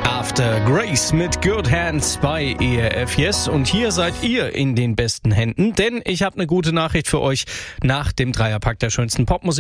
After Grace mit Good Hands bei ERF Yes. Und hier seid ihr in den besten Händen, denn ich habe eine gute Nachricht für euch. Nach dem Dreierpack der schönsten Popmusik